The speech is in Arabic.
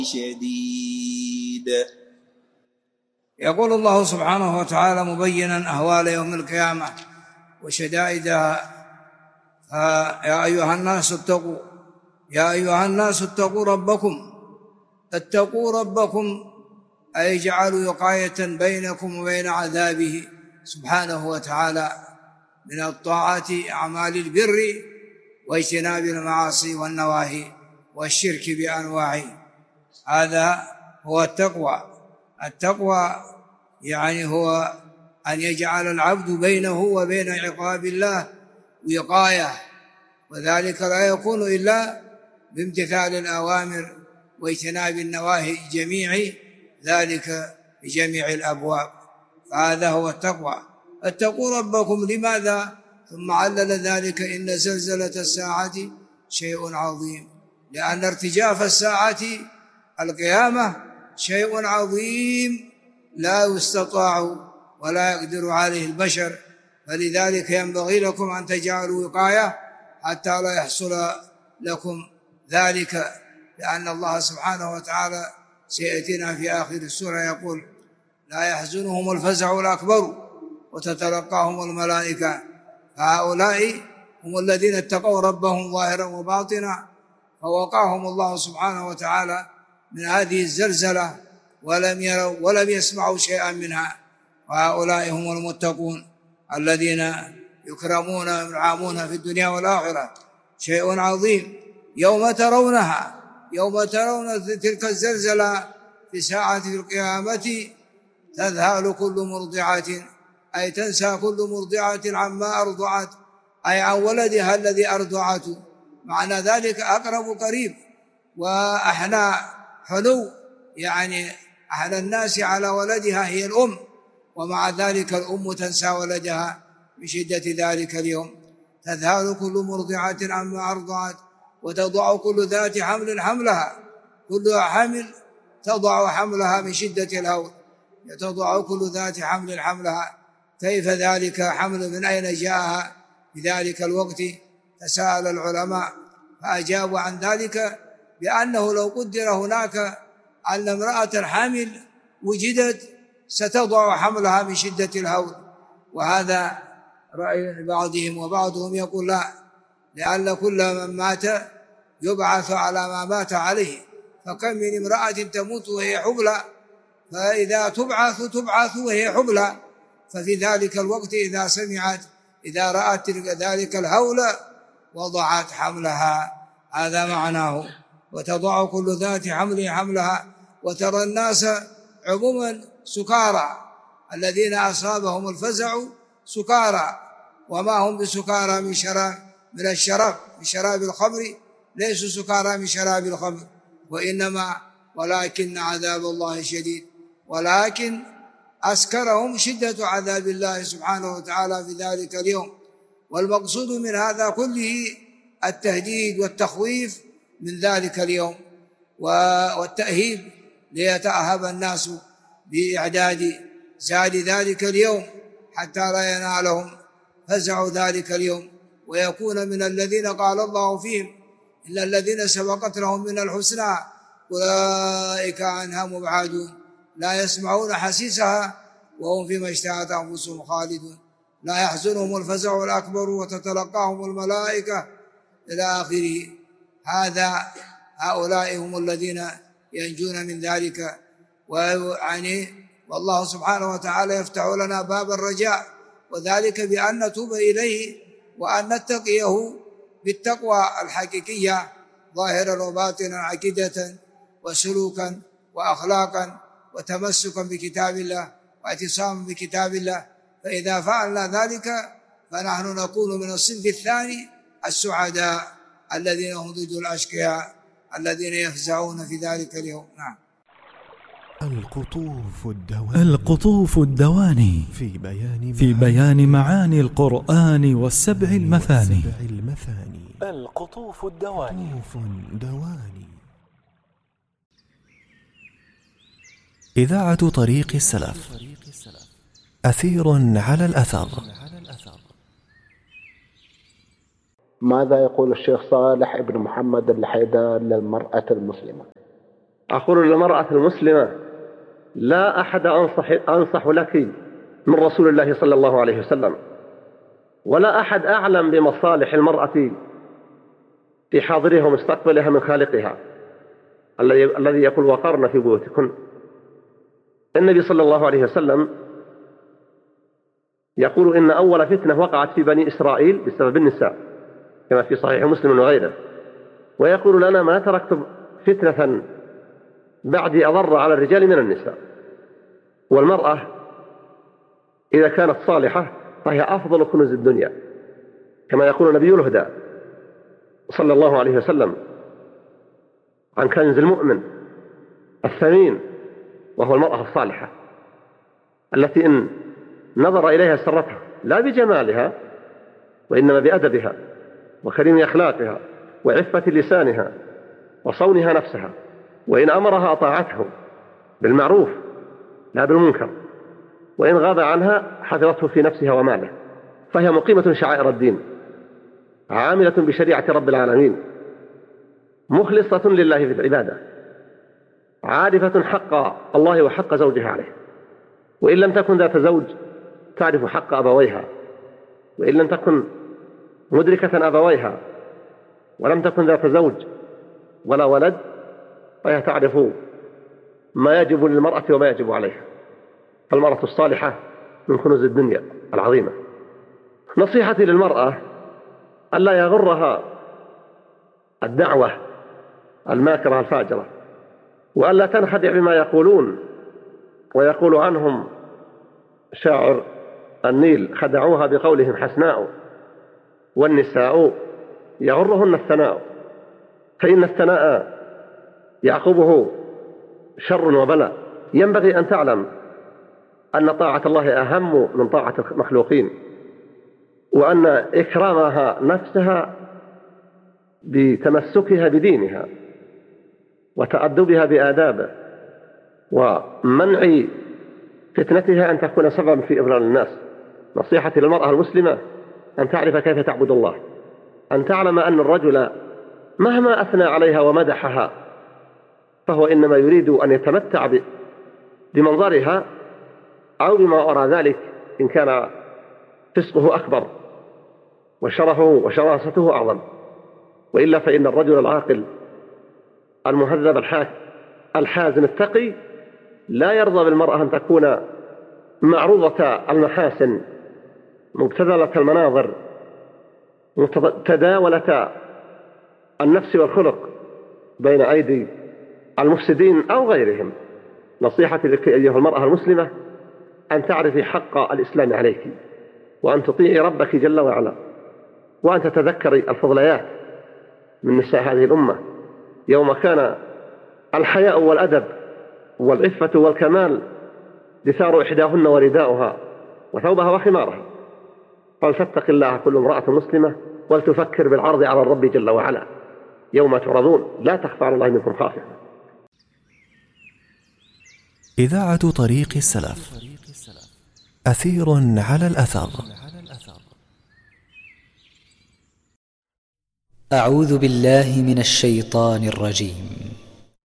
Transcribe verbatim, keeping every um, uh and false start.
شديد. يقول الله سبحانه وتعالى مبينا أهوال يوم القيامة وشدائدها: يا أيها الناس اتقوا يا أيها الناس اتقوا ربكم اتقوا ربكم أي جعلوا وقاية بينكم وبين عذابه سبحانه وتعالى من الطاعات أعمال البر واجتناب المعاصي والنواهي والشرك بأنواعه. هذا هو التقوى. التقوى يعني هو أن يجعل العبد بينه وبين عقاب الله وقاية، وذلك لا يكون إلا بامتثال الأوامر واجتناب النواهي جميع ذلك بجميع الأبواب. فهذا هو التقوى. اتقوا ربكم لماذا؟ ثم علل ذلك: إن زلزلة الساعة شيء عظيم، لأن ارتجاف الساعة القيامة شيء عظيم لا يستطاع ولا يقدر عليه البشر، فلذلك ينبغي لكم أن تجعلوا وقاية حتى لا يحصل لكم ذلك، لأن الله سبحانه وتعالى سيأتينا في آخر السورة يقول: لا يحزنهم الفزع الأكبر وتتلقاهم الملائكة. فهؤلاء هم الذين اتقوا ربهم ظاهرا وباطنا، فوقاهم الله سبحانه وتعالى من هذه الزلزلة ولم يروا ولم يسمعوا شيئا منها. وهؤلاء هم المتقون الذين يكرمون وينعمون في الدنيا والآخرة. شيء عظيم يوم ترونها يوم ترون تلك الزلزلة في ساعة القيامة تذهل كل مرضعة، أي تنسى كل مرضعة عما أرضعت، أي عن ولدها الذي أرضعته. معنى ذلك أقرب قريب وأحنى حنو، يعني أحنى الناس على ولدها هي الأم، ومع ذلك الأم تنسى ولدها من شدة ذلك اليوم. تذهل كل مرضعة عما أرضعت وتضع كل ذات حمل حملها. كل حمل تضع حملها من شدة الهول، تضع كل ذات حمل حملها. كيف ذلك حمل؟ من أين جاءها في ذلك الوقت؟ تساءل العلماء فأجابوا عن ذلك بأنه لو قدر هناك أن امرأة حامل وجدت ستضع حملها من شدة الهول، وهذا رأي بعضهم، وبعضهم يقول لا، لأن كل من مات يبعث على ما مات عليه. فكم من امرأة تموت وهي حبلى، فإذا تبعث تبعث وهي حبلى، ففي ذلك الوقت إذا سمعت إذا رأت ذلك الهول وضعت حملها. هذا معناه. وتضع كل ذات حمل حملها. وترى الناس عموما سكارى، الذين أصابهم الفزع سكارى، وما هم بسكارى من شراب من الشراب من شراب الخمر، ليسوا سكارى من شراب الخمر، وإنما ولكن عذاب الله شديد، ولكن أسكرهم شدة عذاب الله سبحانه وتعالى في ذلك اليوم. والمقصود من هذا كله التهديد والتخويف من ذلك اليوم والتأهيب ليتأهب الناس بإعداد زاد ذلك اليوم حتى لا ينالهم فزع ذلك اليوم، ويكون من الذين قال الله فيهم: إلا الذين سبقت لهم من الحسنى أولئك عنها مبعدون، لا يسمعون حسيسها وهم فيما اشتهت أنفسهم خالدون، لا يحزنهم الفزع الأكبر وتتلقاهم الملائكة إلى آخره. هذا هؤلاء هم الذين ينجون من ذلك. ويعني والله سبحانه وتعالى يفتح لنا باب الرجاء، وذلك بأن نتوب إليه وأن نتقيه بالتقوى الحقيقية ظاهرا وباطنا، عقيدة وسلوكا وأخلاقا وتمسكا بكتاب الله واعتصاما بكتاب الله. فإذا فعلنا ذلك فنحن نكون من الصنف الثاني السعداء الذين هم ضد الأشقياء الذين يفزعون في ذلك اليوم. نعم. القطوف الدواني القطوف الدواني في بيان في بيان معاني القرآن والسبع المثاني. القطوف الدواني. دواني. إذاعة طريق السلف، أثير على الأثر. ماذا يقول الشيخ صالح ابن محمد الحيدر للمرأة المسلمة؟ أقول للمرأة المسلمة: لا أحد أنصح, أنصح لك من رسول الله صلى الله عليه وسلم، ولا أحد أعلم بمصالح المرأة في حاضرها ومستقبلها من خالقها الذي يقول: وقرن في بيوتكن. النبي صلى الله عليه وسلم يقول: إن أول فتنة وقعت في بني إسرائيل بسبب النساء، كما في صحيح مسلم وغيره. ويقول لنا: ما تركت فتنة بعدي أضر على الرجال من النساء. والمرأة إذا كانت صالحة فهي أفضل كنوز الدنيا، كما يقول نبي الهدى صلى الله عليه وسلم عن كنز المؤمن الثمين، وهو المرأة الصالحة التي إن نظر إليها سرتها، لا بجمالها وإنما بأدبها وكريم أخلاقها وعفة لسانها وصونها نفسها، وإن أمرها أطاعته بالمعروف لا بالمنكر، وإن غاب عنها حفظته في نفسها وماله. فهي مقيمة شعائر الدين، عاملة بشريعة رب العالمين، مخلصة لله في العبادة، عارفة حق الله وحق زوجها عليه. وإن لم تكن ذات زوج تعرف حق أبويها، وإن لم تكن مدركة أبويها ولم تكن ذات زوج ولا ولد فهي تعرف ما يجب للمرأة وما يجب عليها. فالمرأة الصالحة من كنوز الدنيا العظيمة. نصيحتي للمرأة: ألا يغرها الدعوة الماكرة الفاجرة، وألا تنخدع بما يقولون. ويقول عنهم شاعر النيل: خدعوها بقولهم حسناء، والنساء يغرهن الثناء، فإن الثناء يعقبه شر وبلاء. ينبغي أن تعلم أن طاعة الله أهم من طاعة المخلوقين، وأن إكرامها نفسها بتمسكها بدينها وتأدبها بآدابه ومنع فتنتها أن تكون سببا في إضلال الناس. نصيحتي للمرأة المسلمة أن تعرف كيف تعبد الله، أن تعلم أن الرجل مهما أثنى عليها ومدحها فهو إنما يريد أن يتمتع بمنظرها أو بما وراء ذلك إن كان فسقه أكبر وشرفه وشراسته أعظم. وإلا فإن الرجل العاقل المهذب الحازم التقي لا يرضى بالمرأة أن تكون معروضة المحاسن، مبتذلة المناظر، تداولة النفس والخلق بين أيدي المفسدين أو غيرهم. نصيحتي لك أيها المرأة المسلمة أن تعرفي حق الإسلام عليك، وأن تطيعي ربك جل وعلا، وأن تتذكري الفضليات من نساء هذه الأمة يوم كان الحياء والأدب والعفة والكمال دثار إحداهن ورداؤها وثوبها وخمارها. فلتتق الله كل امرأة مسلمة ولتفكر بالعرض على الرب جل وعلا يوم تعرضون لا تخفى على الله منكم خافية. إذاعة طريق السلف، أثير على الأثر. أعوذ بالله من الشيطان الرجيم.